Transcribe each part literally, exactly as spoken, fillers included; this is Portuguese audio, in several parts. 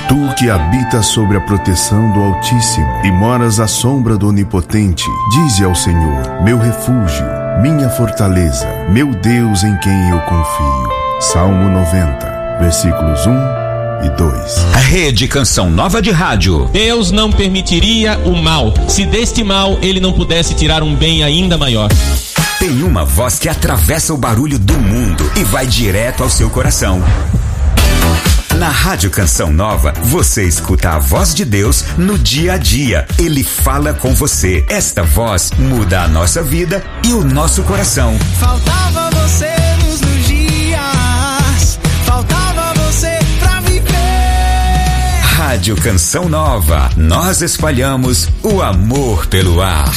Tu que habitas sobre a proteção do Altíssimo e moras à sombra do Onipotente, dize ao Senhor, meu refúgio, minha fortaleza, meu Deus em quem eu confio. Salmo noventa, versículos um e dois. A Rede Canção Nova de Rádio. Deus não permitiria o mal, se deste mal ele não pudesse tirar um bem ainda maior. Tem uma voz que atravessa o barulho do mundo e vai direto ao seu coração. Na Rádio Canção Nova, você escuta a voz de Deus no dia a dia. Ele fala com você. Esta voz muda a nossa vida e o nosso coração. Faltava você nos meus dias, faltava você pra viver. Rádio Canção Nova, nós espalhamos o amor pelo ar.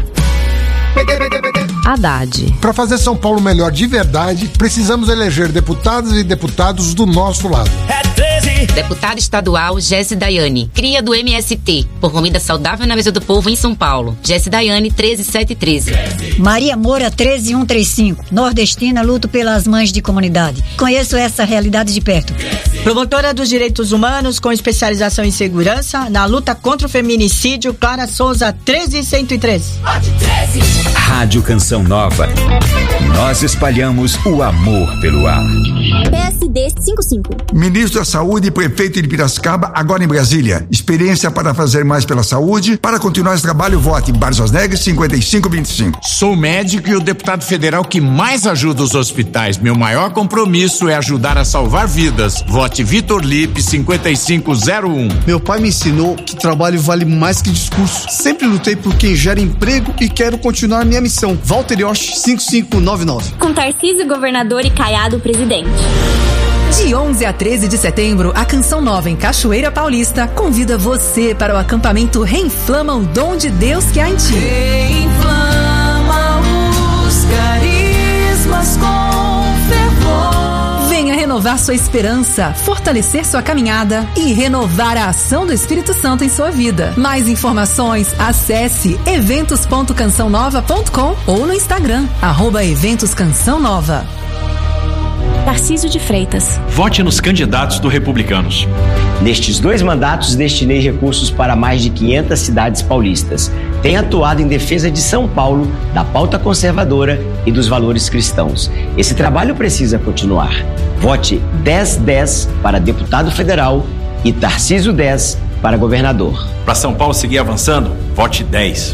Haddad. Para fazer São Paulo melhor de verdade, precisamos eleger deputadas e deputados do nosso lado. É treze. Deputada estadual Jéssica Daiane, cria do M S T, por comida saudável na mesa do povo em São Paulo. Jéssica Daiane, treze sete treze. Maria Moura, treze um três cinco. Nordestina, luto pelas mães de comunidade. Conheço essa realidade de perto. Promotora dos direitos humanos com especialização em segurança na luta contra o feminicídio, Clara Souza, treze cento e treze. Rádio Canção Nova, nós espalhamos o amor pelo ar. P S D cinquenta e cinco. Ministro da Saúde e prefeito de Piracicaba, agora em Brasília. Experiência para fazer mais pela saúde. Para continuar esse trabalho, vote Barços Neves cinquenta e cinco vinte e cinco. Sou médico e o deputado federal que mais ajuda os hospitais. Meu maior compromisso é ajudar a salvar vidas. Vote Vitor Lipe cinquenta e cinco zero um. Meu pai me ensinou que trabalho vale mais que discurso. Sempre lutei por quem gera emprego e quero continuar minha missão. Walter Yosh cinco cinco nove nove. Com Tarcísio governador e Caiado presidente. De onze a treze de setembro, a Canção Nova em Cachoeira Paulista convida você para o acampamento Reinflama o Dom de Deus que há em ti. Reinflama os carismas com fervor. Venha renovar sua esperança, fortalecer sua caminhada e renovar a ação do Espírito Santo em sua vida. Mais informações, acesse eventos ponto canção nova ponto com ou no Instagram, arroba Eventos Canção Nova. Tarcísio de Freitas. Vote nos candidatos do Republicanos. Nestes dois mandatos, destinei recursos para mais de quinhentas cidades paulistas. Tenho atuado em defesa de São Paulo, da pauta conservadora e dos valores cristãos. Esse trabalho precisa continuar. Vote dez dez para deputado federal e Tarcísio dez para governador. Para São Paulo seguir avançando, vote dez.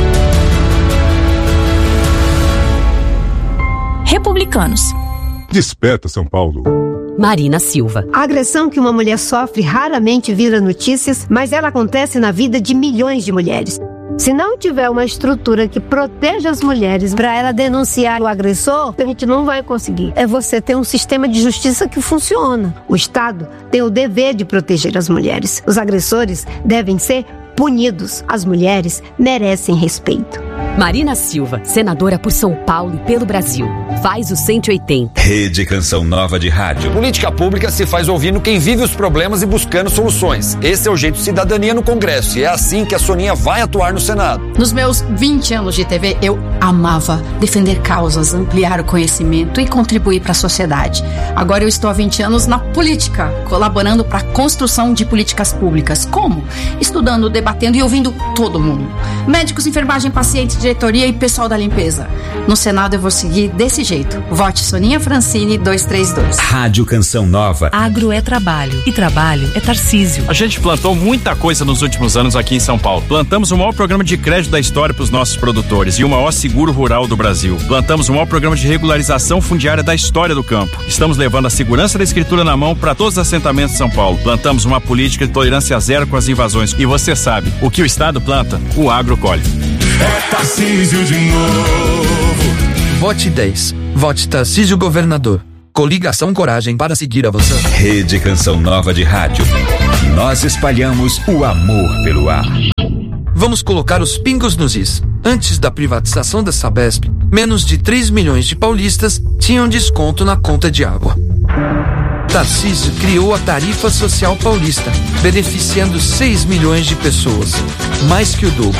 Republicanos. Desperta, São Paulo. Marina Silva. A agressão que uma mulher sofre raramente vira notícias, mas ela acontece na vida de milhões de mulheres. Se não tiver uma estrutura que proteja as mulheres para ela denunciar o agressor, a gente não vai conseguir. É você ter um sistema de justiça que funciona. O Estado tem o dever de proteger as mulheres. Os agressores devem ser punidos. As mulheres merecem respeito. Marina Silva, senadora por São Paulo e pelo Brasil. Faz o cento e oitenta. Rede Canção Nova de Rádio. Política pública se faz ouvindo quem vive os problemas e buscando soluções. Esse é o jeito de cidadania no Congresso e é assim que a Soninha vai atuar no Senado. Nos meus vinte anos de T V, eu amava defender causas, ampliar o conhecimento e contribuir para a sociedade. Agora eu estou há vinte anos na política, colaborando para a construção de políticas públicas. Como? Estudando, debatendo e ouvindo todo mundo. Médicos, enfermagem, pacientes, diretoria e pessoal da limpeza. No Senado eu vou seguir desse jeito. Vote Soninha Francini duzentos e trinta e dois. Rádio Canção Nova. Agro é trabalho e trabalho é Tarcísio. A gente plantou muita coisa nos últimos anos aqui em São Paulo. Plantamos o maior programa de crédito da história para os nossos produtores e o maior seguro rural do Brasil. Plantamos o maior programa de regularização fundiária da história do campo. Estamos levando a segurança da escritura na mão para todos os assentamentos de São Paulo. Plantamos uma política de tolerância zero com as invasões. E você sabe, o que o Estado planta, o agro colhe. É Tarcísio de novo. Vote dez. Vote Tarcísio governador. Coligação Coragem para seguir avançando. Rede Canção Nova de Rádio. Nós espalhamos o amor pelo ar. Vamos colocar os pingos nos is. Antes da privatização da Sabesp, menos de três milhões de paulistas tinham desconto na conta de água. Tarcísio criou a Tarifa Social Paulista, beneficiando seis milhões de pessoas, mais que o dobro.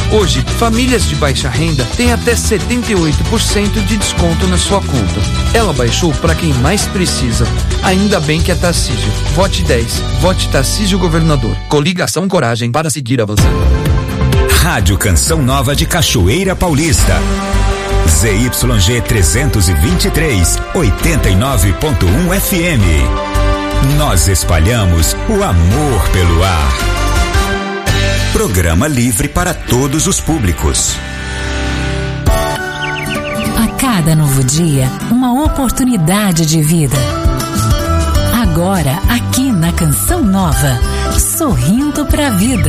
Hoje, famílias de baixa renda têm até setenta e oito por cento de desconto na sua conta. Ela baixou para quem mais precisa. Ainda bem que é Tarcísio. Vote dez. Vote Tarcísio Governador. Coligação Coragem para seguir avançando. Rádio Canção Nova de Cachoeira Paulista. Z Y G trezentos e vinte e três, oitenta e nove ponto um F M. Nós espalhamos o amor pelo ar. Programa livre para todos os públicos. A cada novo dia, uma oportunidade de vida. Agora, aqui na Canção Nova, sorrindo pra vida.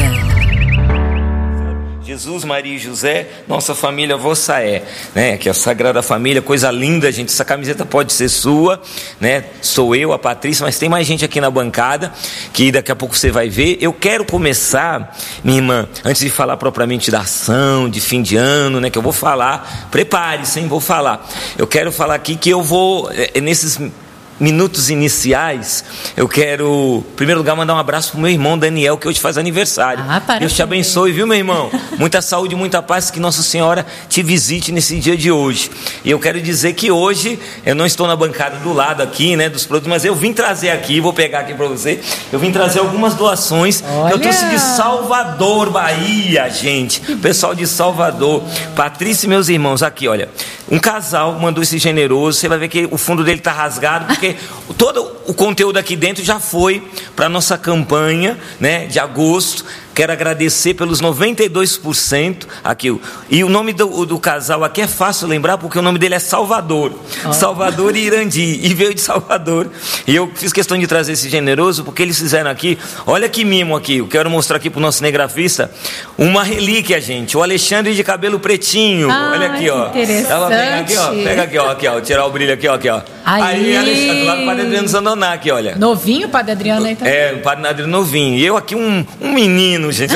Jesus, Maria e José, nossa família Vossaé, né? Que é a Sagrada Família, coisa linda, gente. Essa camiseta pode ser sua, né? Sou eu, a Patrícia, mas tem mais gente aqui na bancada que daqui a pouco você vai ver. Eu quero começar, minha irmã, antes de falar propriamente da ação, de fim de ano, né? Que eu vou falar, prepare-se, hein? Vou falar. Eu quero falar aqui que eu vou, é, nesses minutos iniciais, eu quero, em primeiro lugar, mandar um abraço pro meu irmão Daniel, que hoje faz aniversário. Ah, Deus te abençoe, viu, meu irmão? Muita saúde, muita paz, que Nossa Senhora te visite nesse dia de hoje. E eu quero dizer que hoje, eu não estou na bancada do lado aqui, né, dos produtos, mas eu vim trazer aqui, vou pegar aqui para você, eu vim trazer algumas doações. Olha. Eu trouxe de Salvador, Bahia, gente. Pessoal de Salvador. Patrícia e meus irmãos, aqui, olha. Um casal mandou esse generoso, você vai ver que o fundo dele tá rasgado, porque todo o conteúdo aqui dentro já foi para a nossa campanha, né, de agosto. Quero agradecer pelos noventa e dois por cento aqui. E o nome do, do casal aqui é fácil lembrar, porque o nome dele é Salvador. Oh. Salvador e Irandi. E veio de Salvador. E eu fiz questão de trazer esse generoso, porque eles fizeram aqui, olha que mimo aqui. Eu quero mostrar aqui para o nosso cinegrafista uma relíquia, gente. O Alexandre de cabelo pretinho. Ah, olha aqui, ó. Interessante. Ela pega aqui, ó. Pega aqui, ó. Aqui, ó. Tirar o brilho aqui, ó. Aqui, ó. Aí, aí Alexandre, do lado do Padre Adriano Zandoná, aqui, olha. Novinho o Padre Adriano aí também. É, o Padre Adriano novinho. E eu aqui, um, um menino, gente.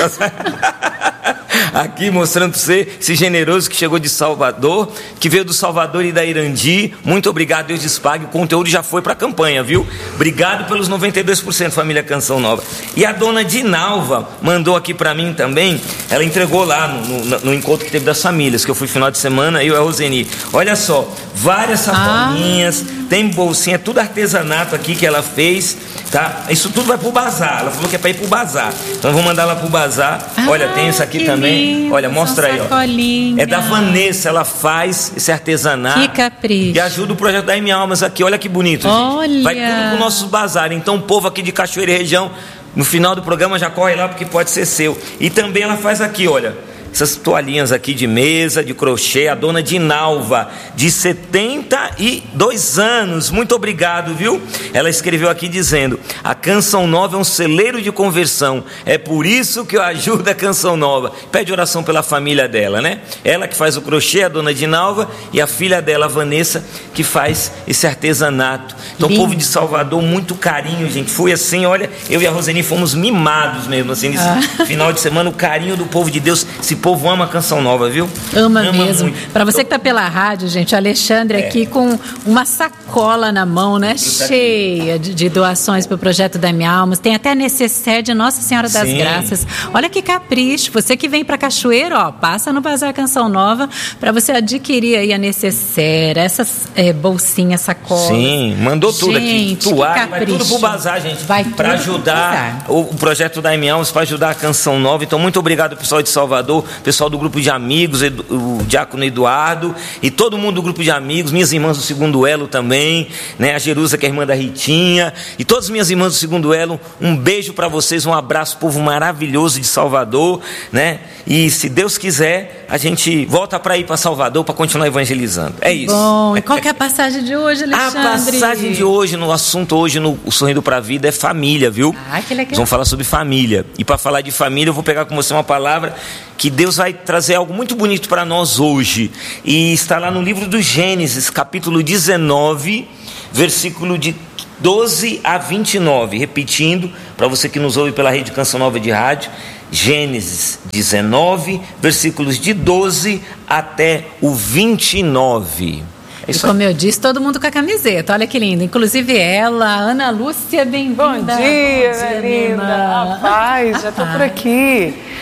Aqui mostrando para você esse generoso que chegou de Salvador, que veio do Salvador e da Irandi. Muito obrigado, Deus lhes pague. O conteúdo já foi para a campanha, viu? Obrigado pelos noventa e dois por cento, família Canção Nova. E a dona Dinalva mandou aqui para mim também. Ela entregou lá no, no, no encontro que teve das famílias, que eu fui final de semana, eu e a Roseni. Olha só, várias sacolinhas, ah. tem bolsinha, tudo artesanato aqui que ela fez, tá? Isso tudo vai pro bazar. Ela falou que é para ir pro bazar. Então eu vou mandar ela pro bazar. Ah, olha, tem isso aqui também. Lindo, olha, mostra aí, ó. É da Vanessa, ela faz esse artesanato. Que capricho. E ajuda o projeto da M Almas aqui. Olha que bonito, olha. Gente. Vai tudo pro nosso bazar. Então o povo aqui de Cachoeira e região, no final do programa já corre lá, porque pode ser seu. E também ela faz aqui, olha, essas toalhinhas aqui de mesa, de crochê, a dona Dinalva, de setenta e dois anos, muito obrigado, viu? Ela escreveu aqui dizendo: a Canção Nova é um celeiro de conversão, é por isso que eu ajudo a Canção Nova. Pede oração pela família dela, né? Ela que faz o crochê, a dona Dinalva, e a filha dela, a Vanessa, que faz esse artesanato. Então, o povo de Salvador, muito carinho, gente. Foi assim, olha, eu e a Roseni fomos mimados mesmo, assim, nesse ah. final de semana, o carinho do povo de Deus. Se O povo ama a Canção Nova, viu? Ama, ama mesmo. Para você que tá pela rádio, gente, o Alexandre é. aqui com uma sacola na mão, né? Cheia de, de doações para o projeto da Minha Almas. Tem até necessaire de Nossa Senhora das Sim. Graças. Olha que capricho. Você que vem para Cachoeira, ó, passa no Bazar Canção Nova para você adquirir aí a necessaire, essas é, bolsinhas, sacolas. Sim, mandou tudo gente, aqui. Toalha, vai tudo pro Bazar, gente. Vai para ajudar o, o projeto da Minha Almas, para ajudar a Canção Nova. Então, muito obrigado, pessoal de Salvador. Pessoal do grupo de amigos, o Diácono Eduardo e todo mundo do grupo de amigos, minhas irmãs do Segundo Elo também, né? A Jerusa, que é a irmã da Ritinha, e todas as minhas irmãs do Segundo Elo, um beijo para vocês, um abraço, povo maravilhoso de Salvador, né? E se Deus quiser, a gente volta para ir para Salvador para continuar evangelizando. É isso. Bom, e qual que é a passagem de hoje, Alexandre? A passagem de hoje, no assunto hoje, no Sorrindo para a Vida, é família, viu? Ah, que legal. Nós vamos falar sobre família. E para falar de família, eu vou pegar com você uma palavra que Deus vai trazer algo muito bonito para nós hoje. E está lá no livro do Gênesis, capítulo dezenove, versículo de doze a vinte e nove. Repetindo, para você que nos ouve pela Rede Canção Nova de Rádio, Gênesis dezenove, versículos de doze até o vinte e nove. É e como eu disse, todo mundo com a camiseta, olha que lindo. Inclusive ela, Ana Lúcia, bem-vinda. Bom dia, Bom dia minha linda. Rapaz, já estou por aqui.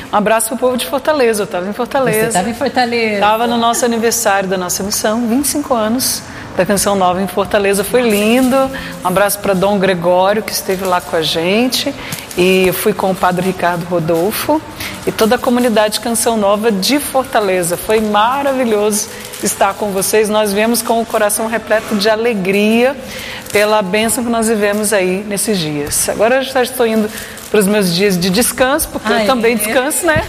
Um abraço para o povo de Fortaleza. Eu estava em Fortaleza. Você estava em Fortaleza. Estava no nosso aniversário da nossa missão, vinte e cinco anos da Canção Nova em Fortaleza. Foi lindo. Um abraço para Dom Gregório, que esteve lá com a gente. E eu fui com o Padre Ricardo Rodolfo e toda a comunidade Canção Nova de Fortaleza. Foi maravilhoso estar com vocês. Nós viemos com o coração repleto de alegria pela bênção que nós vivemos aí nesses dias. Agora eu já estou indo para os meus dias de descanso, porque ah, eu é? também descanso, né?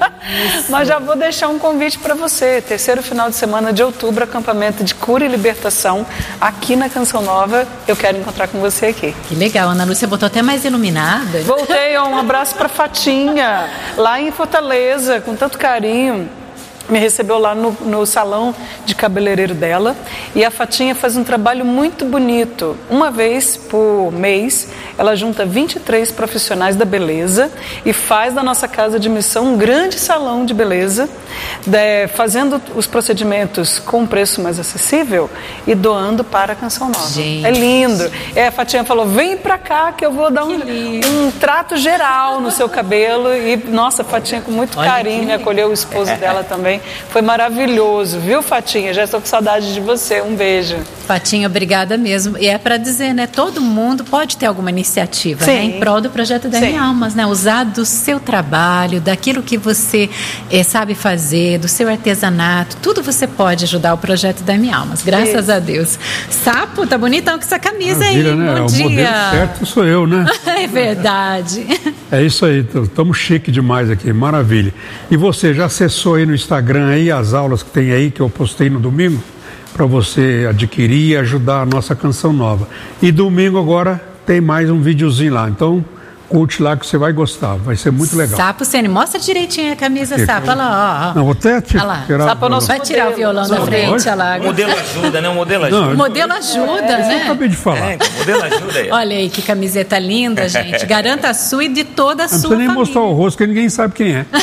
Mas já vou deixar um convite para você. Terceiro final de semana de outubro, acampamento de cura e libertação aqui na Canção Nova. Eu quero encontrar com você aqui. Que legal, Ana Lúcia botou até mais iluminada. Voltei, um abraço para Fatinha, lá em Fortaleza, com tanto carinho. Me recebeu lá no, no salão de cabeleireiro dela, e a Fatinha faz um trabalho muito bonito. Uma vez por mês ela junta vinte e três profissionais da beleza e faz da nossa casa de missão um grande salão de beleza, de, fazendo os procedimentos com um preço mais acessível e doando para a Canção Nova. Gente. É lindo. É, a Fatinha falou, vem pra cá que eu vou dar um, um trato geral no seu cabelo. E nossa, a Fatinha com muito Olha carinho me acolheu, o esposo dela também. Foi maravilhoso, viu, Fatinha? Já estou com saudade de você. Um beijo. Fatinha, obrigada mesmo. E é para dizer, né? Todo mundo pode ter alguma iniciativa, Sim. né, em prol do projeto Dame Almas, né? Usar do seu trabalho, daquilo que você é, sabe fazer, do seu artesanato, tudo você pode ajudar o projeto Dame Almas. Graças Isso. a Deus. Sapo, tá bonitão com essa camisa Maravilha, aí. Né? Bom o dia. Modelo certo sou eu, né? É verdade. É isso aí, estamos chique demais aqui, maravilha. E você já acessou aí no Instagram aí as aulas que tem aí, que eu postei no domingo, para você adquirir e ajudar a nossa Canção Nova. E domingo agora tem mais um videozinho lá, então curte lá que você vai gostar, vai ser muito legal. Sapo, Sene, mostra direitinho a camisa, que Sapo, olha lá, ó, ó. Não, vou até te, lá. tirar... Sapo, nosso vai tirar o violão da frente, olha lá. O modelo ajuda, né? O modelo ajuda. Não, o modelo ajuda, é, né? Eu acabei de falar. É, o modelo ajuda aí. Olha aí que camiseta linda, gente. Garanta a sua e de toda a não sua família. Não família. precisa nem mostrar o rosto, que ninguém sabe quem é.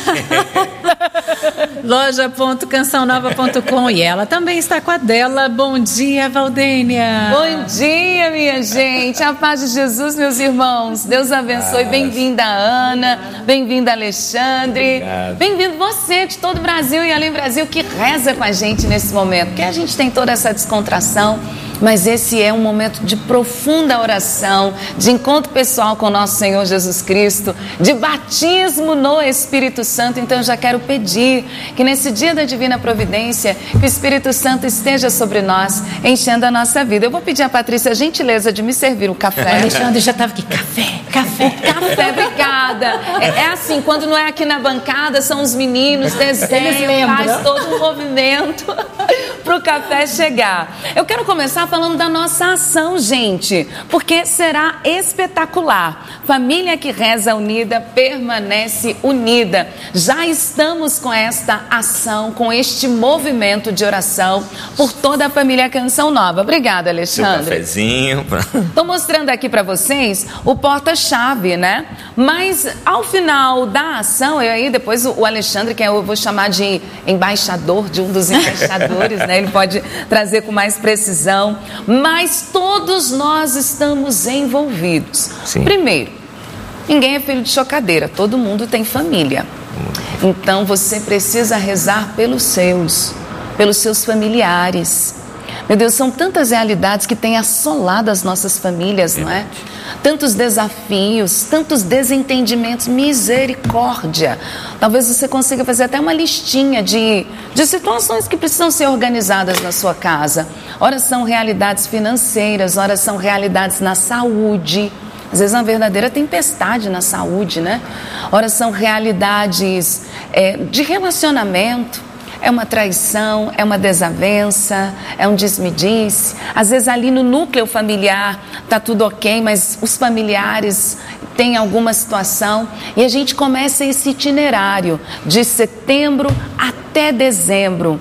loja ponto canção nova ponto com e ela também está com a dela. Bom dia, Valdênia. Bom dia, minha gente. A paz de Jesus, meus irmãos. Deus abençoe. Bem-vinda, Ana. Bem-vinda, Alexandre. Bem-vindo você de todo o Brasil e além do Brasil que reza com a gente nesse momento. Porque a gente tem toda essa descontração, mas esse é um momento de profunda oração, de encontro pessoal com o nosso Senhor Jesus Cristo, de batismo no Espírito Santo. Então eu já quero pedir que nesse dia da Divina Providência, que o Espírito Santo esteja sobre nós, enchendo a nossa vida. Eu vou pedir a Patrícia a gentileza de me servir um café. O Alexandre já estava aqui, café, café, café, obrigada. É, é assim, quando não é aqui na bancada, são os meninos, desenham, faz todo um movimento para o café chegar. Eu quero começar falando da nossa ação, gente, porque será espetacular. Família que reza unida permanece unida. Já estamos com esta ação, com este movimento de oração por toda a família Canção Nova. Obrigada, Alexandre. Seu cafezinho. Estou mostrando aqui para vocês o porta-chave, né? Mas ao final da ação, eu aí depois o Alexandre, que eu vou chamar de embaixador, de um dos embaixadores, né? Ele pode trazer com mais precisão. Mas todos nós estamos envolvidos. Sim. Primeiro, ninguém é filho de chocadeira, todo mundo tem família. Então você precisa rezar pelos seus, pelos seus familiares. Meu Deus, são tantas realidades que têm assolado as nossas famílias, não é? Tantos desafios, tantos desentendimentos, misericórdia. Talvez você consiga fazer até uma listinha de, de situações que precisam ser organizadas na sua casa. Ora são realidades financeiras, ora são realidades na saúde. Às vezes é uma verdadeira tempestade na saúde, né? Ora são realidades é, de relacionamento. É uma traição, é uma desavença, é um disse-me-disse. Às vezes ali no núcleo familiar está tudo ok, mas os familiares têm alguma situação. E a gente começa esse itinerário de setembro até dezembro,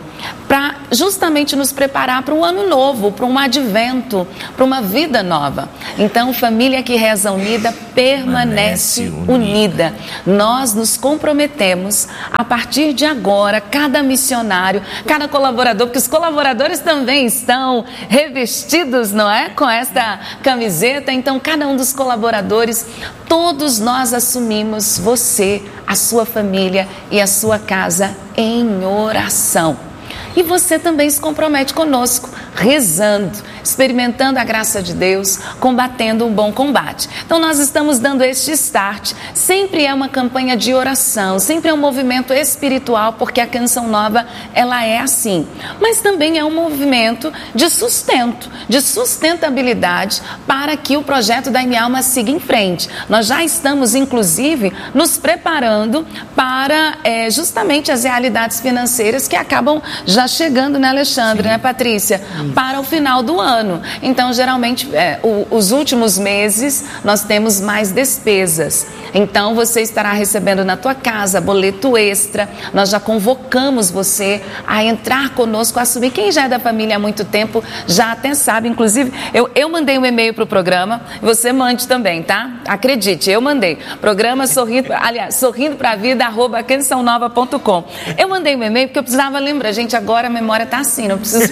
para justamente nos preparar para um ano novo, para um advento, para uma vida nova. Então, família que reza unida permanece unida. unida. Nós nos comprometemos a partir de agora, cada missionário, cada colaborador, porque os colaboradores também estão revestidos, não é? Com esta camiseta. Então, cada um dos colaboradores, todos nós assumimos você, a sua família e a sua casa em oração. E você também se compromete conosco, rezando, experimentando a graça de Deus, combatendo um bom combate. Então nós estamos dando este start, sempre é uma campanha de oração, sempre é um movimento espiritual, porque a Canção Nova, ela é assim. Mas também é um movimento de sustento, de sustentabilidade, para que o projeto da Minha Alma siga em frente. Nós já estamos, inclusive, nos preparando para é, justamente as realidades financeiras que acabam já chegando, né, Alexandre, Sim. né, Patrícia? Sim. Para o final do ano. Então, geralmente, é, o, os últimos meses, nós temos mais despesas. Então, você estará recebendo na tua casa boleto extra. Nós já convocamos você a entrar conosco, a assumir. Quem já é da família há muito tempo, já até sabe. Inclusive, eu, eu mandei um e-mail para o programa, você mande também, tá? Acredite, eu mandei. Programa sorrindo, aliás, sorrindo pra vida, arroba canção nova ponto com. Eu mandei um e-mail porque eu precisava lembrar. Gente, agora a memória tá assim, não preciso...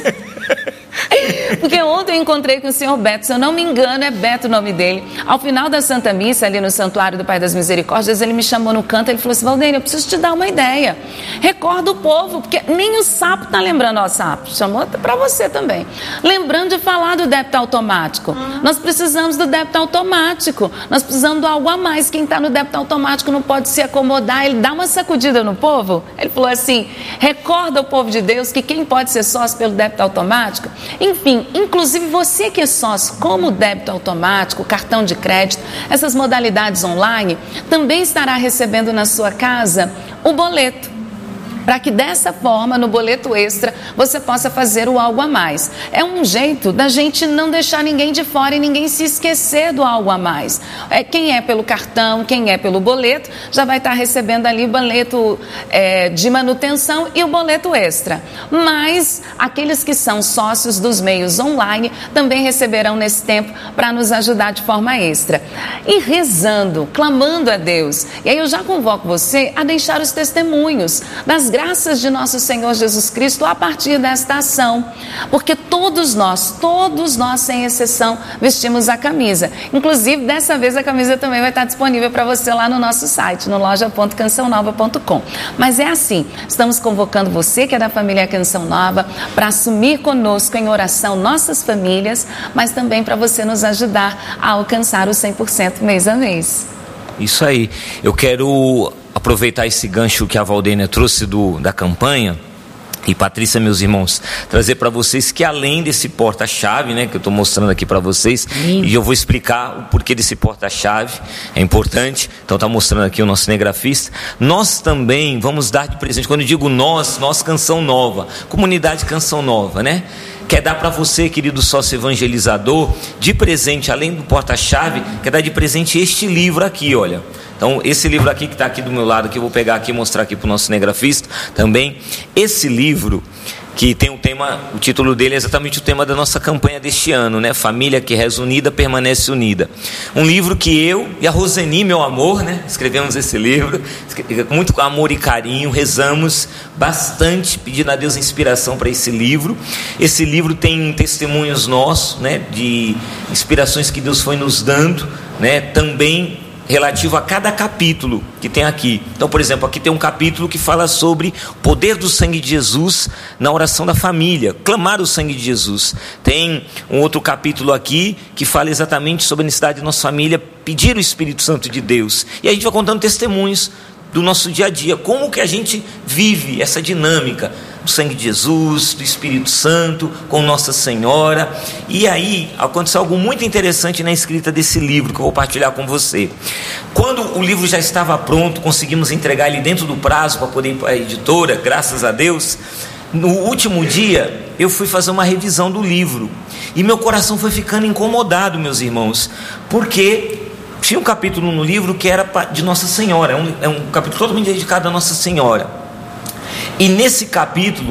Porque ontem eu encontrei com o senhor Beto, se eu não me engano é Beto o nome dele. Ao final da Santa Missa, ali no Santuário do Pai das Misericórdias, ele me chamou no canto, ele falou assim: Valdeir, eu preciso te dar uma ideia. Recorda o povo, porque nem o sapo tá lembrando, ó, sapo, chamou para você também. Lembrando de falar do débito automático. Uhum. Nós precisamos do débito automático, nós precisamos de algo a mais. Quem está no débito automático não pode se acomodar, ele dá uma sacudida no povo. Ele falou assim: recorda o povo de Deus que quem pode ser sócio pelo débito automático, enfim, inclusive você que é sócio, como o débito automático, cartão de crédito, essas modalidades online, também estará recebendo na sua casa o boleto, para que dessa forma, no boleto extra, você possa fazer o algo a mais. É um jeito da gente não deixar ninguém de fora e ninguém se esquecer do algo a mais. É, quem é pelo cartão, quem é pelo boleto, já vai estar recebendo ali o boleto é, de manutenção e o boleto extra. Mas aqueles que são sócios dos meios online também receberão nesse tempo para nos ajudar de forma extra. E rezando, clamando a Deus. E aí eu já convoco você a deixar os testemunhos das graças de nosso Senhor Jesus Cristo a partir desta ação, porque todos nós, todos nós sem exceção, vestimos a camisa. Inclusive, dessa vez a camisa também vai estar disponível para você lá no nosso site, no loja ponto canção nova ponto com. Mas é assim, estamos convocando você que é da família Canção Nova para assumir conosco em oração nossas famílias, mas também para você nos ajudar a alcançar o cem por cento mês a mês. Isso aí, eu quero aproveitar esse gancho que a Valdênia trouxe do, da campanha, e Patrícia, meus irmãos, trazer para vocês que além desse porta-chave, né, que eu estou mostrando aqui para vocês, Lindo. E eu vou explicar o porquê desse porta-chave, é importante, então está mostrando aqui o nosso cinegrafista, nós também vamos dar de presente, quando eu digo nós, nós Canção Nova, comunidade Canção Nova, né? Quer dar para você, querido sócio evangelizador, de presente, além do porta-chave, quer dar de presente este livro aqui, olha. Então, esse livro aqui que está aqui do meu lado, que eu vou pegar aqui e mostrar aqui para o nosso cinegrafista também. Esse livro, que tem um tema, o título dele é exatamente o tema da nossa campanha deste ano, né? Família que reza unida, permanece unida. Um livro que eu e a Roseni, meu amor, né? Escrevemos esse livro, com muito amor e carinho, rezamos bastante, pedindo a Deus inspiração para esse livro. Esse livro tem testemunhos nossos, né? De inspirações que Deus foi nos dando, né? Também relativo a cada capítulo que tem aqui. Então, por exemplo, aqui tem um capítulo que fala sobre o poder do sangue de Jesus na oração da família, clamar o sangue de Jesus. Tem um outro capítulo aqui que fala exatamente sobre a necessidade de nossa família pedir o Espírito Santo de Deus. E a gente vai contando testemunhos do nosso dia a dia, como que a gente vive essa dinâmica do sangue de Jesus, do Espírito Santo, com Nossa Senhora. E aí aconteceu algo muito interessante na escrita desse livro, que eu vou partilhar com você. Quando o livro já estava pronto, conseguimos entregar ele dentro do prazo para poder ir para a editora, graças a Deus. No último dia eu fui fazer uma revisão do livro e meu coração foi ficando incomodado, meus irmãos, porque tinha um capítulo no livro que era de Nossa Senhora, é um, é um capítulo totalmente dedicado a Nossa Senhora. E nesse capítulo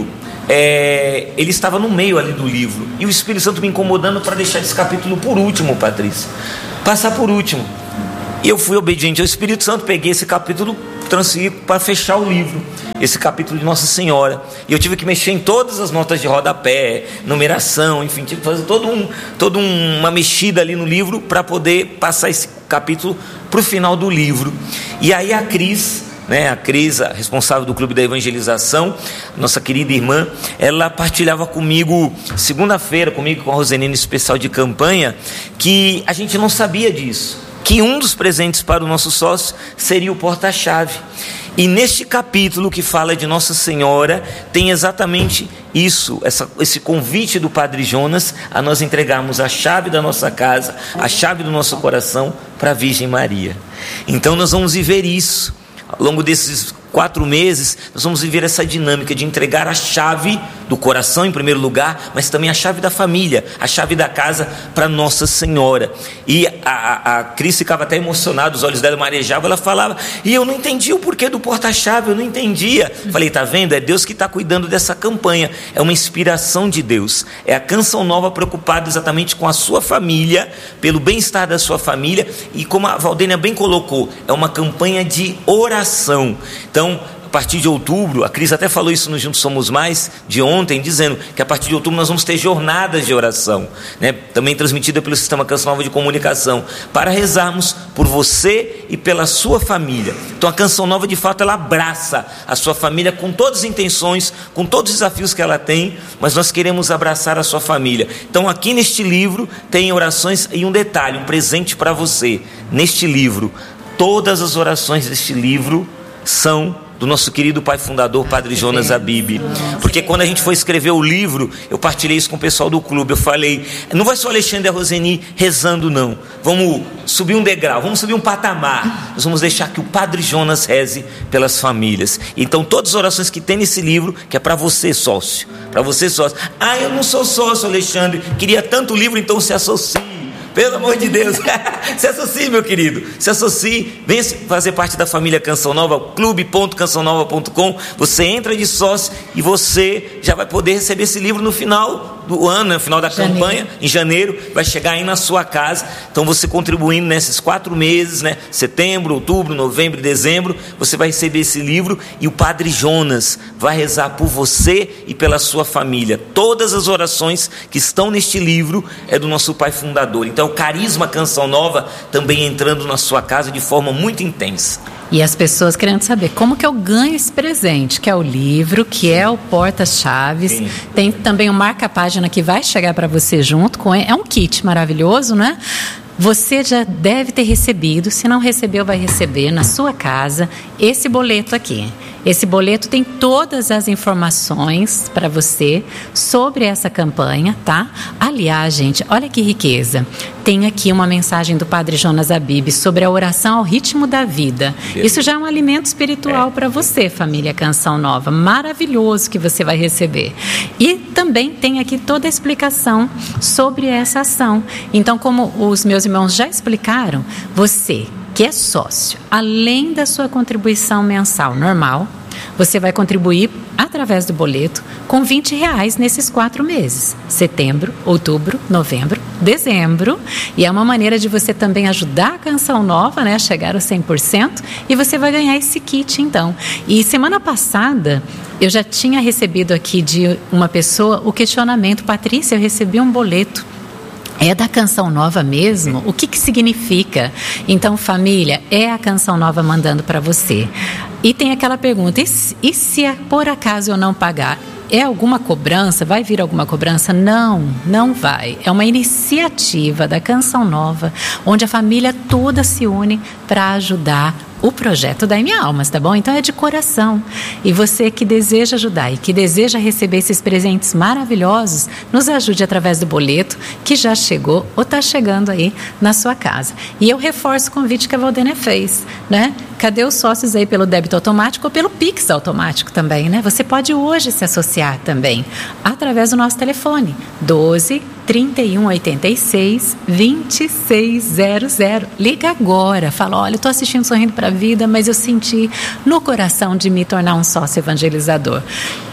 é, ele estava no meio ali do livro, e o Espírito Santo me incomodando para deixar esse capítulo por último, Patrícia, passar por último. E eu fui obediente ao Espírito Santo, peguei esse capítulo, transferi para fechar o livro, esse capítulo de Nossa Senhora, e eu tive que mexer em todas as notas de rodapé, numeração, enfim, tive que fazer todo um, todo um, uma mexida ali no livro para poder passar esse capítulo para o final do livro. E aí a Cris, né, a Cris, a responsável do Clube da Evangelização, nossa querida irmã, ela partilhava comigo, segunda-feira, comigo com a Rosenina, especial de campanha, que a gente não sabia disso, que um dos presentes para o nosso sócio seria o porta-chave. E neste capítulo que fala de Nossa Senhora, tem exatamente isso, essa, esse convite do Padre Jonas a nós entregarmos a chave da nossa casa, a chave do nosso coração para a Virgem Maria. Então nós vamos viver isso. Ao longo desses quatro meses, nós vamos viver essa dinâmica de entregar a chave do coração em primeiro lugar, mas também a chave da família, a chave da casa para Nossa Senhora. E a, a, a Cris ficava até emocionada, os olhos dela marejavam, ela falava, e eu não entendia o porquê do porta-chave, eu não entendia. Falei, tá vendo? É Deus que está cuidando dessa campanha, é uma inspiração de Deus, é a Canção Nova preocupada exatamente com a sua família, pelo bem-estar da sua família, e como a Valdênia bem colocou, é uma campanha de oração. Então, a partir de outubro, a Cris até falou isso no Juntos Somos Mais, de ontem, dizendo que a partir de outubro nós vamos ter jornadas de oração, né? Também transmitida pelo Sistema Canção Nova de Comunicação, para rezarmos por você e pela sua família. Então a Canção Nova, de fato, ela abraça a sua família com todas as intenções, com todos os desafios que ela tem, mas nós queremos abraçar a sua família. Então aqui neste livro tem orações, e um detalhe, um presente para você. Neste livro, todas as orações deste livro são do nosso querido pai fundador, Padre Jonas Abib. Porque quando a gente foi escrever o livro, eu partilhei isso com o pessoal do clube, eu falei, não vai só Alexandre e a Roseni rezando não, vamos subir um degrau, vamos subir um patamar, nós vamos deixar que o Padre Jonas reze pelas famílias. Então todas as orações que tem nesse livro, que é para você sócio, para você sócio. Ah, eu não sou sócio, Alexandre, queria tanto livro, então se associe. Pelo amor de Deus, se associe, meu querido, se associe, venha fazer parte da família Canção Nova, clube ponto canção nova ponto com, você entra de sócio e você já vai poder receber esse livro no final do ano, no final da janeiro. campanha, em janeiro, vai chegar aí na sua casa. Então você contribuindo nesses quatro meses, né, setembro, outubro, novembro e dezembro, você vai receber esse livro, e o Padre Jonas vai rezar por você e pela sua família. Todas as orações que estão neste livro é do nosso pai fundador. Então o carisma Canção Nova também entrando na sua casa de forma muito intensa. E as pessoas querendo saber como que eu ganho esse presente, que é o livro, que é o porta-chaves. Sim. Tem também o marca-página que vai chegar para você junto com ele. É um kit maravilhoso, né? Você já deve ter recebido, se não recebeu, vai receber na sua casa esse boleto aqui. Esse boleto tem todas as informações para você sobre essa campanha, tá? Aliás, gente, olha que riqueza. Tem aqui uma mensagem do Padre Jonas Abib sobre a oração ao ritmo da vida. Isso já é um alimento espiritual é. para você, família Canção Nova. Maravilhoso que você vai receber. E também tem aqui toda a explicação sobre essa ação. Então, como os meus irmãos já explicaram, você que é sócio, além da sua contribuição mensal normal, você vai contribuir através do boleto com vinte reais nesses quatro meses, setembro, outubro, novembro, dezembro, e é uma maneira de você também ajudar a Canção Nova, né, a chegar aos cem por cento, e você vai ganhar esse kit então. E semana passada eu já tinha recebido aqui de uma pessoa o questionamento, Patrícia, eu recebi um boleto, é da Canção Nova mesmo? O que que significa? Então, família, é a Canção Nova mandando para você. E tem aquela pergunta, e se, e se por acaso eu não pagar? É alguma cobrança? Vai vir alguma cobrança? Não, não vai. É uma iniciativa da Canção Nova, onde a família toda se une para ajudar o projeto da M Almas, tá bom? Então é de coração. E você que deseja ajudar e que deseja receber esses presentes maravilhosos, nos ajude através do boleto que já chegou ou está chegando aí na sua casa. E eu reforço o convite que a Valdênia fez, né? Cadê os sócios aí pelo débito automático ou pelo Pix automático também, né? Você pode hoje se associar também através do nosso telefone doze, trinta e um, oitenta e seis, vinte e seis zero zero. Liga agora, fala, olha, eu estou assistindo Sorrindo para a Vida, mas eu senti no coração de me tornar um sócio evangelizador.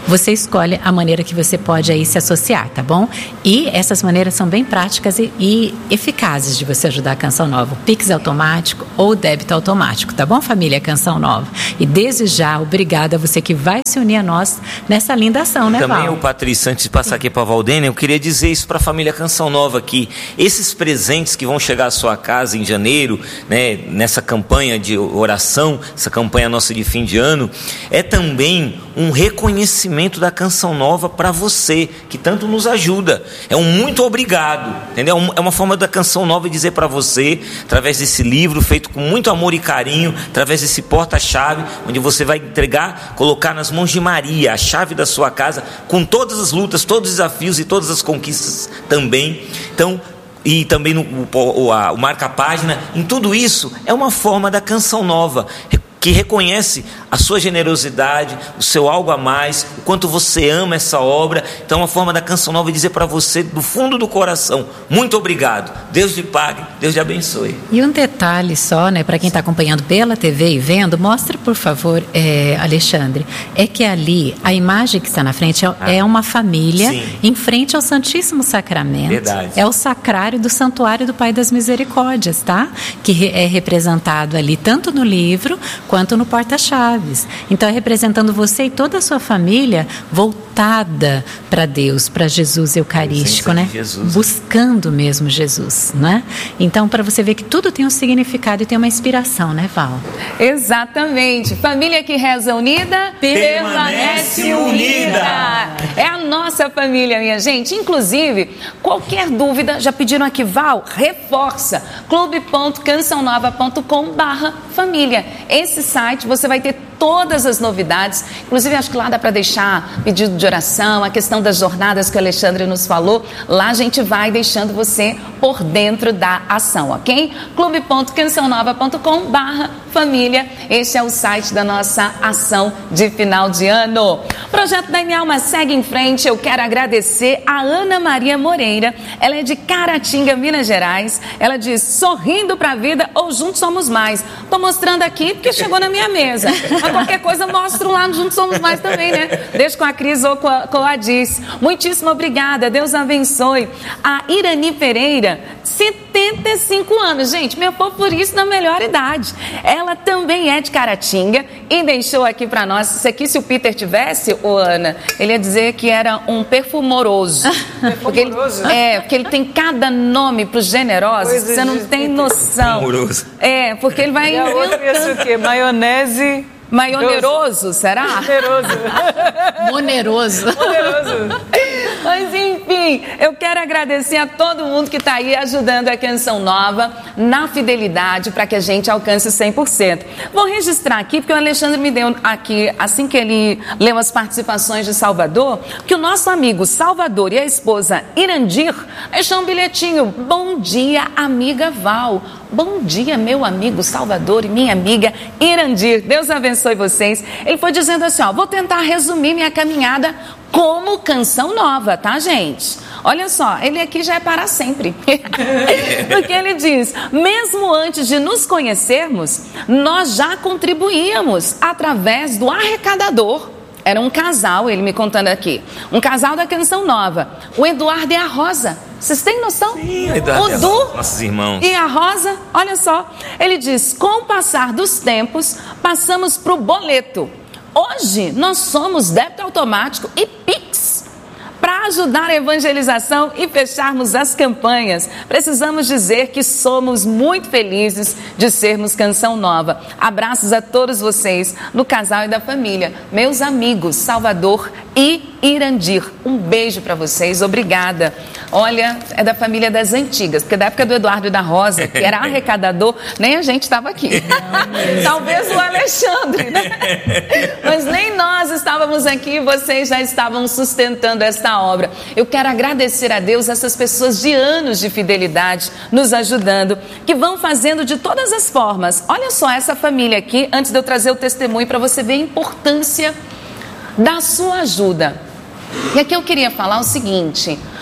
você escolhe a maneira que você pode aí se associar, tá bom? E essas maneiras são bem práticas e, e eficazes de você ajudar a Canção Nova. Pix automático ou débito automático, tá bom, família Canção Nova? E desde já, obrigada a você que vai se unir a nós nessa linda ação, né, Também, Val? o Patrícia, antes de passar aqui para a Valdênia, eu queria dizer isso para a família Canção Nova aqui. Esses presentes que vão chegar à sua casa em janeiro, né, nessa campanha de oração, essa campanha nossa de fim de ano, é também um reconhecimento da Canção Nova para você, que tanto nos ajuda. É um muito obrigado, entendeu? É uma forma da Canção Nova dizer para você, através desse livro feito com muito amor e carinho, através desse porta-chave, onde você vai entregar, colocar nas mãos de Maria a chave da sua casa, com todas as lutas, todos os desafios e todas as conquistas também. Então, e também no, o, a, o marca-página, em tudo isso é uma forma da Canção Nova, que reconhece a sua generosidade, o seu algo a mais, o quanto você ama essa obra. Então, uma forma da Canção Nova é dizer para você, do fundo do coração, muito obrigado, Deus te pague, Deus te abençoe. E um detalhe só, né, para quem está acompanhando pela T V e vendo, mostre, por favor, é, Alexandre, é que ali, a imagem que está na frente é, ah, é uma família, sim, em frente ao Santíssimo Sacramento. Verdade. É o sacrário do Santuário do Pai das Misericórdias, tá? Que é representado ali tanto no livro quanto no porta-chaves. Então, é representando você e toda a sua família voltada para Deus, para Jesus Eucarístico, né? Jesus. Buscando mesmo Jesus, né? Então, para você ver que tudo tem um significado e tem uma inspiração, né, Val? Exatamente. Família que reza unida, permanece, permanece unida. É a nossa família, minha gente. Inclusive, qualquer dúvida, já pediram aqui, Val, reforça, clube ponto canção nova ponto com barra família. Esse site você vai ter todas as novidades, inclusive acho que lá dá para deixar pedido de oração, a questão das jornadas que o Alexandre nos falou, lá a gente vai deixando você por dentro da ação, ok? clube ponto canção nova ponto com barra família, este é o site da nossa ação de final de ano. O Projeto da Minha Alma segue em frente, eu quero agradecer a Ana Maria Moreira, ela é de Caratinga, Minas Gerais, ela diz, sorrindo pra vida ou juntos somos mais. Tô mostrando aqui porque chegou na minha mesa. Mas qualquer coisa eu mostro lá no Juntos Somos Mais também, né? Deixa com a Cris ou com a, com a Diz. Muitíssimo obrigada, Deus abençoe. A Irani Pereira, setenta e cinco anos. Gente, meu povo por isso na melhor idade. Ela também é de Caratinga e deixou aqui pra nós. Isso aqui, se o Peter tivesse, ô Ana, ele ia dizer que era um perfumoroso. Porque ele, é, porque ele tem cada nome pros generosos, coisa você não tem noção. Perfumoroso. É, porque ele vai... E a outra ia ser o quê? Maionese... Maioneroso, será? Moneroso. Moneroso. Moneroso. Mas enfim, eu quero agradecer a todo mundo que está aí ajudando a Canção Nova na fidelidade para que a gente alcance cem por cento. Vou registrar aqui, porque o Alexandre me deu aqui, assim que ele leu as participações de Salvador, que o nosso amigo Salvador e a esposa Irandir deixou um bilhetinho. Bom dia, amiga Val. Bom dia, meu amigo Salvador e minha amiga Irandir. Deus abençoe vocês. Ele foi dizendo assim, ó, vou tentar resumir minha caminhada como Canção Nova, tá, gente? Olha só, ele aqui já é para sempre. Porque ele diz, mesmo antes de nos conhecermos, nós já contribuíamos através do arrecadador. Era um casal, ele me contando aqui, um casal da Canção Nova, o Eduardo e a Rosa. Vocês têm noção? Sim, o Eduardo o Du nossos irmãos. E a Rosa, olha só, ele diz, com o passar dos tempos, passamos para o boleto. Hoje, nós somos débito automático e Pix. Para ajudar a evangelização e fecharmos as campanhas, precisamos dizer que somos muito felizes de sermos Canção Nova. Abraços a todos vocês, do casal e da família. Meus amigos, Salvador e Irandir, um beijo para vocês, obrigada. Olha, é da família das antigas, porque da época do Eduardo e da Rosa, que era arrecadador, nem a gente estava aqui. Talvez o Alexandre, né? Mas nem nós estávamos aqui, vocês já estavam sustentando esta obra. Eu quero agradecer a Deus essas pessoas de anos de fidelidade nos ajudando, que vão fazendo de todas as formas. Olha só essa família aqui, antes de eu trazer o testemunho para você ver a importância da sua ajuda. E aqui eu queria falar o seguinte,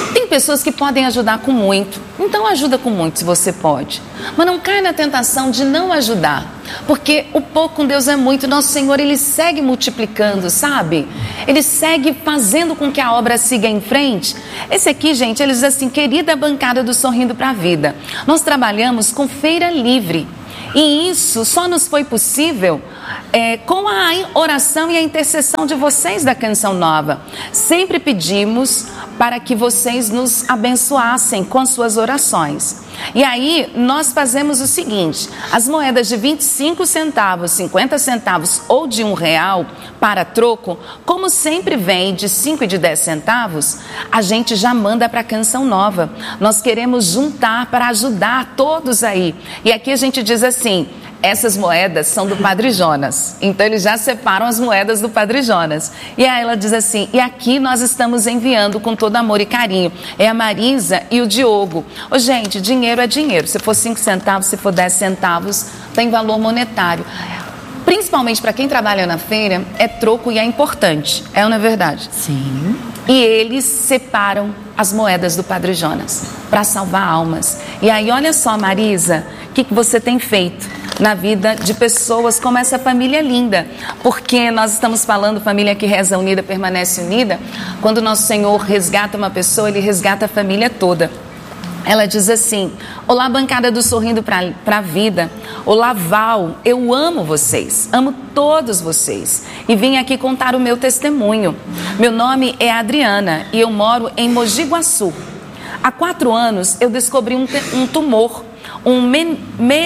Tem pessoas que podem ajudar com muito, então ajuda com muito se você pode. Mas não cai na tentação de não ajudar, porque o pouco com Deus é muito. Nosso Senhor, Ele segue multiplicando, sabe? Ele segue fazendo com que a obra siga em frente. Esse aqui, gente, ele diz assim: querida bancada do Sorrindo para a Vida, nós trabalhamos com feira livre. E isso só nos foi possível é, com a oração e a intercessão de vocês da Canção Nova. Sempre pedimos para que vocês nos abençoassem com suas orações. E aí nós fazemos o seguinte: as moedas de vinte e cinco centavos, cinquenta centavos ou de um real para troco, como sempre vem de cinco e de dez centavos, a gente já manda para a Canção Nova. Nós queremos juntar para ajudar todos aí. E aqui a gente diz assim: essas moedas são do Padre Jonas. Então eles já separam as moedas do Padre Jonas. E aí ela diz assim: e aqui nós estamos enviando com todo amor e carinho. É a Marisa e o Diogo. Ô, gente, dinheiro é dinheiro. Se for cinco centavos, se for dez centavos, tem valor monetário. Principalmente para quem trabalha na feira, é troco e é importante. É ou não é verdade? Sim. E eles separam as moedas do Padre Jonas para salvar almas. E aí, olha só, Marisa, o que, que você tem feito na vida de pessoas como essa família linda? Porque nós estamos falando, família que reza unida, permanece unida. Quando nosso Senhor resgata uma pessoa, Ele resgata a família toda. Ela diz assim: olá, bancada do Sorrindo para a Vida. Olá, Val, eu amo vocês, amo todos vocês. E vim aqui contar o meu testemunho. Meu nome é Adriana e eu moro em Mogi Guaçu. Há quatro anos eu descobri um, um tumor, um men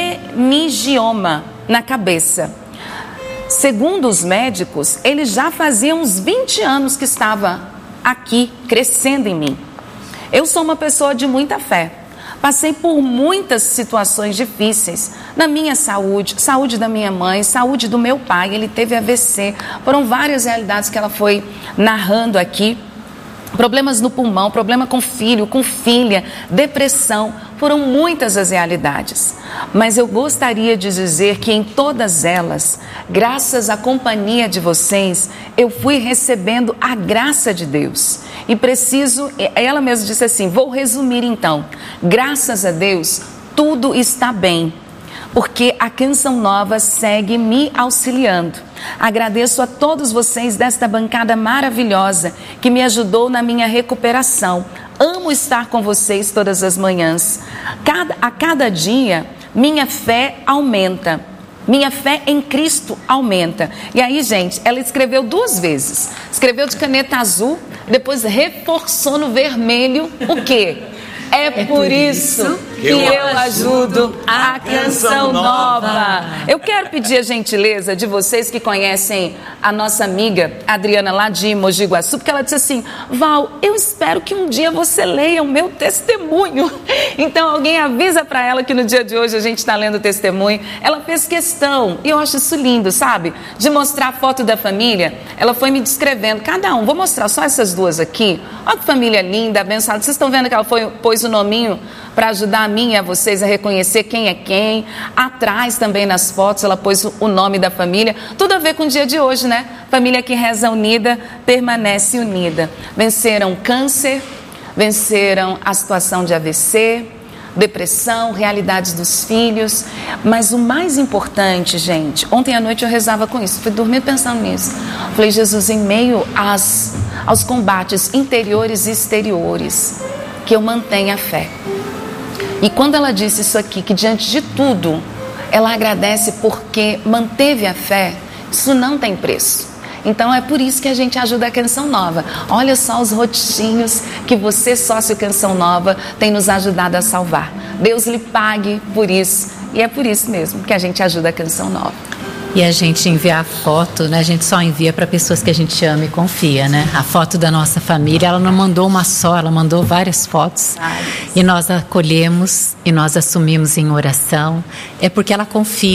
meningioma na cabeça. Segundo os médicos, ele já fazia uns vinte anos que estava aqui, crescendo em mim. Eu sou uma pessoa de muita fé. Passei por muitas situações difíceis na minha saúde, saúde da minha mãe, saúde do meu pai. Ele teve A V C. Foram várias realidades que ela foi narrando aqui. Problemas no pulmão, problema com filho, com filha, depressão. Foram muitas as realidades. Mas eu gostaria de dizer que em todas elas, graças à companhia de vocês, eu fui recebendo a graça de Deus. E preciso, ela mesma disse assim: vou resumir então. Graças a Deus, tudo está bem, porque a Canção Nova segue me auxiliando. Agradeço a todos vocês desta bancada maravilhosa que me ajudou na minha recuperação. Amo estar com vocês todas as manhãs. Cada, a cada dia, minha fé aumenta. Minha fé em Cristo aumenta. E aí, gente, ela escreveu duas vezes. Escreveu de caneta azul, depois reforçou no vermelho o quê? É, é por isso que eu, eu ajudo a Canção Nova. Eu quero pedir a gentileza de vocês que conhecem a nossa amiga Adriana lá de Mogi Guaçu, porque ela disse assim: Val, eu espero que um dia você leia o meu testemunho. Então alguém avisa para ela que no dia de hoje a gente está lendo o testemunho. Ela fez questão, e eu acho isso lindo, sabe? De mostrar a foto da família. Ela foi me descrevendo, cada um, vou mostrar só essas duas aqui. Olha que família linda, abençoada. Vocês estão vendo que ela foi, pôs o nominho para ajudar a mim e a vocês a reconhecer quem é quem. Atrás também nas fotos ela pôs o nome da família. Tudo a ver com o dia de hoje, né? Família que reza unida, permanece unida. Venceram câncer, venceram a situação de A V C, depressão, realidades dos filhos. Mas o mais importante, gente, ontem à noite eu rezava com isso, fui dormir pensando nisso. Falei: Jesus, em meio às, aos combates interiores e exteriores, que eu mantenha a fé. E quando ela disse isso aqui, que diante de tudo, ela agradece porque manteve a fé, isso não tem preço. Então é por isso que a gente ajuda a Canção Nova. Olha só os rostinhos que você, sócio Canção Nova, tem nos ajudado a salvar. Deus lhe pague por isso. E é por isso mesmo que a gente ajuda a Canção Nova. E a gente enviar foto, né? A gente só envia para pessoas que a gente ama e confia, né? A foto da nossa família, ela não mandou uma só, ela mandou várias fotos. E nós acolhemos e nós assumimos em oração. É porque ela confia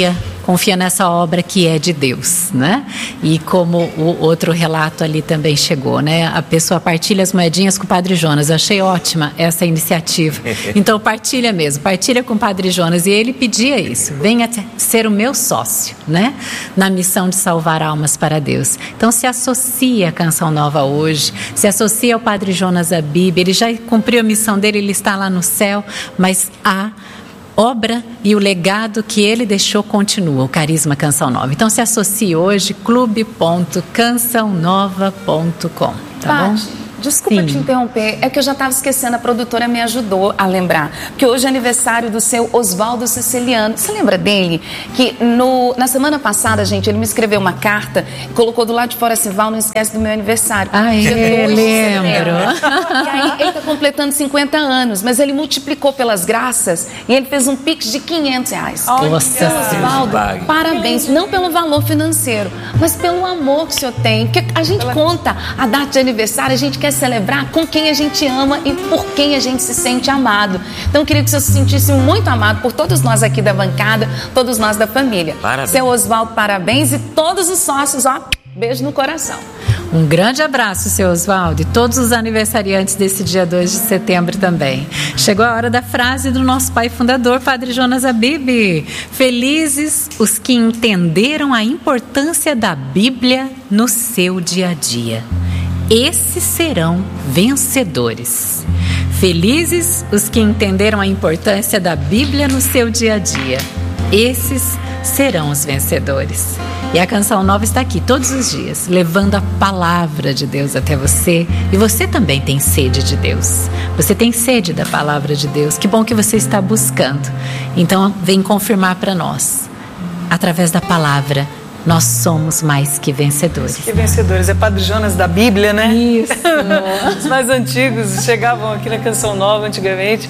confia nessa obra que é de Deus, né? E como o outro relato ali também chegou, né? A pessoa partilha as moedinhas com o Padre Jonas. Eu achei ótima essa iniciativa. Então partilha mesmo, partilha com o Padre Jonas. E ele pedia isso, venha ser o meu sócio, né? Na missão de salvar almas para Deus. Então se associa à Canção Nova hoje, se associa ao Padre Jonas Abib. Ele já cumpriu a missão dele, ele está lá no céu, mas a obra e o legado que ele deixou continua, o Carisma Canção Nova. Então se associe hoje, clube ponto canção nova ponto com, tá bom? Desculpa Sim. te interromper, é que eu já estava esquecendo, a produtora me ajudou a lembrar, que hoje é aniversário do seu Oswaldo Siciliano. Você lembra dele? Que no, na semana passada, gente, ele me escreveu uma carta, colocou do lado de fora assim, Val, não esquece do meu aniversário. Ah, é, lembro. E aí ele está completando cinquenta anos, mas ele multiplicou pelas graças e ele fez um pix de quinhentos reais. Nossa, Oswaldo, parabéns, não pelo valor financeiro, mas pelo amor que o senhor tem, porque a gente conta a data de aniversário, a gente quer celebrar com quem a gente ama e por quem a gente se sente amado. Então eu queria que você se sentisse muito amado por todos nós aqui da bancada, todos nós da família. Parabéns. Seu Oswaldo, parabéns, e todos os sócios, ó, beijo no coração. Um grande abraço, seu Oswaldo, e todos os aniversariantes desse dia dois de setembro também. Chegou a hora da frase do nosso pai fundador, Padre Jonas Abib. Felizes os que entenderam a importância da Bíblia no seu dia a dia. Esses serão vencedores. Felizes os que entenderam a importância da Bíblia no seu dia a dia. Esses serão os vencedores. E a Canção Nova está aqui todos os dias, levando a palavra de Deus até você. E você também tem sede de Deus. Você tem sede da palavra de Deus. Que bom que você está buscando. Então, vem confirmar para nós, através da palavra. Nós somos mais que vencedores. Mais que vencedores. É Padre Jonas da Bíblia, né? Isso. Os mais antigos chegavam aqui na Canção Nova antigamente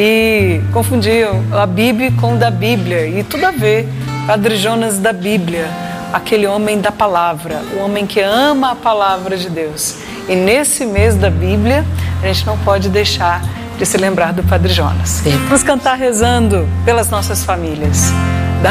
e confundiam a Bíblia com o da Bíblia. E tudo a ver. Padre Jonas da Bíblia, aquele homem da palavra, o homem que ama a palavra de Deus. E nesse mês da Bíblia, a gente não pode deixar de se lembrar do Padre Jonas. Sim. Vamos cantar rezando pelas nossas famílias.